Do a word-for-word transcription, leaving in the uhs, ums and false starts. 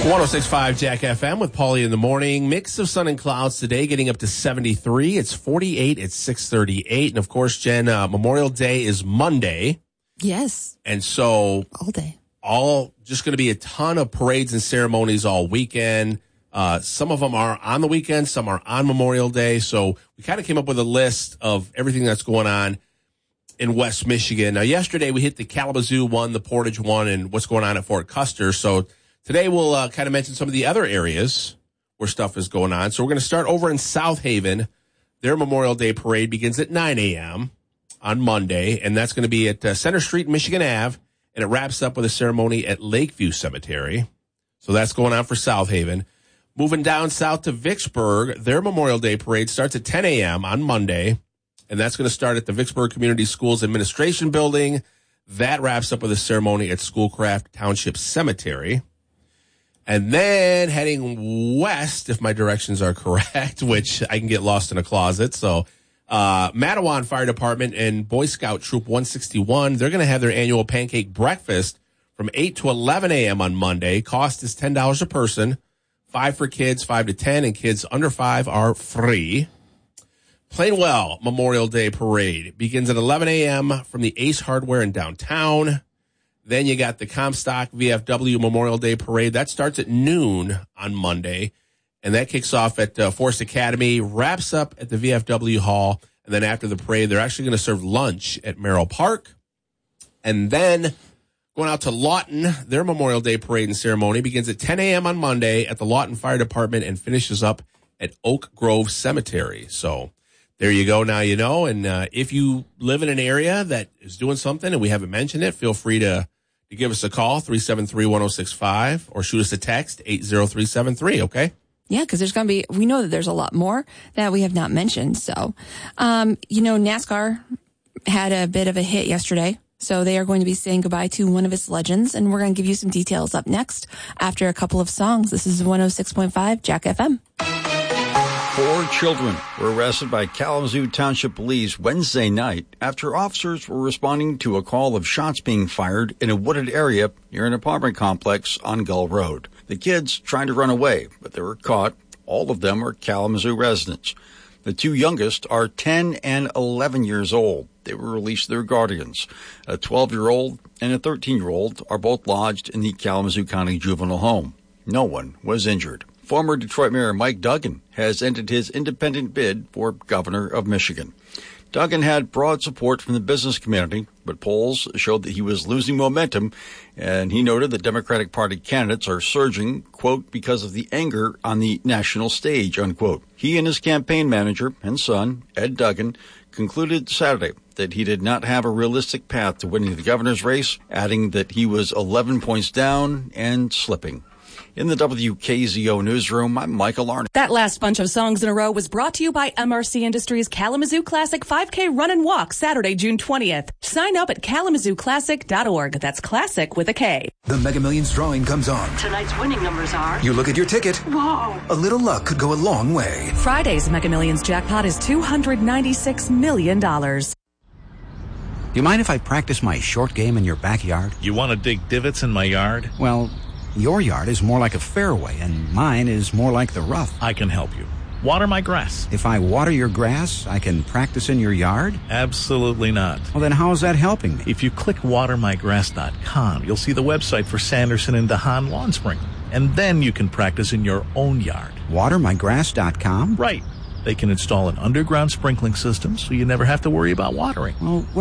one oh six point five Jack F M with Paulie in the morning. Mix of sun and clouds today, getting up to seventy-three. It's forty-eight at six thirty-eight. And, of course, Jen, uh, Memorial Day is Monday. Yes. And so all day. All just going to be a ton of parades and ceremonies all weekend. Uh, some of them are on the weekend. Some are on Memorial Day. So we kind of came up with a list of everything that's going on in West Michigan. Now, yesterday we hit the Kalamazoo one, the Portage one, and what's going on at Fort Custer. So today we'll uh, kind of mention some of the other areas where stuff is going on. So we're going to start over in South Haven. Their Memorial Day parade begins at nine a.m. on Monday, and that's going to be at uh, Center Street, Michigan Avenue, and it wraps up with a ceremony at Lakeview Cemetery. So that's going on for South Haven. Moving down south to Vicksburg, their Memorial Day parade starts at ten a.m. on Monday, and that's going to start at the Vicksburg Community Schools Administration Building. That wraps up with a ceremony at Schoolcraft Township Cemetery. And then heading west, if my directions are correct, which I can get lost in a closet. So uh Matawan Fire Department and Boy Scout Troop one sixty-one, they're going to have their annual pancake breakfast from eight to eleven a.m. on Monday. Cost is ten dollars a person. Five for kids, five to ten, and kids under five are free. Plainwell Memorial Day Parade begins at eleven a.m. from the Ace Hardware in downtown. Then you got the Comstock V F W Memorial Day Parade. That starts at noon on Monday, and that kicks off at uh, Forest Academy, wraps up at the V F W Hall, and then after the parade, they're actually going to serve lunch at Merrill Park. And then going out to Lawton, their Memorial Day Parade and ceremony begins at ten a.m. on Monday at the Lawton Fire Department and finishes up at Oak Grove Cemetery. So there you go. Now you know. And uh, if you live in an area that is doing something and we haven't mentioned it, feel free to, to give us a call, three seven three, one oh six five, or shoot us a text, eight zero three seven three, okay? Yeah, because there's going to be, we know that there's a lot more that we have not mentioned. So, um, you know, NASCAR had a bit of a hit yesterday. So they are going to be saying goodbye to one of its legends, and we're going to give you some details up next after a couple of songs. This is one oh six point five Jack F M. Four children were arrested by Kalamazoo Township Police Wednesday night after officers were responding to a call of shots being fired in a wooded area near an apartment complex on Gull Road. The kids tried to run away, but they were caught. All of them are Kalamazoo residents. The two youngest are ten and eleven years old. They were released to their guardians. A twelve-year-old and a thirteen-year-old are both lodged in the Kalamazoo County Juvenile Home. No one was injured. Former Detroit Mayor Mike Duggan has ended his independent bid for governor of Michigan. Duggan had broad support from the business community, but polls showed that he was losing momentum, and he noted that Democratic Party candidates are surging, quote, because of the anger on the national stage, unquote. He and his campaign manager and son, Ed Duggan, concluded Saturday that he did not have a realistic path to winning the governor's race, adding that he was eleven points down and slipping. In the W K Z O newsroom, I'm Michael Arnott. That last bunch of songs in a row was brought to you by M R C Industries Kalamazoo Classic five K Run and Walk, Saturday, June twentieth. Sign up at kalamazoo classic dot org. That's classic with a K. The Mega Millions drawing comes on. Tonight's winning numbers are... You look at your ticket. Whoa. A little luck could go a long way. Friday's Mega Millions jackpot is two hundred ninety-six million dollars. Do you mind if I practice my short game in your backyard? You want to dig divots in my yard? Well, your yard is more like a fairway, and mine is more like the rough. I can help you. Water my grass. If I water your grass, I can practice in your yard? Absolutely not. Well, then how is that helping me? If you click water my grass dot com, you'll see the website for Sanderson and DeHaan Lawn Sprinkling. And then you can practice in your own yard. water my grass dot com? Right. They can install an underground sprinkling system so you never have to worry about watering. Well,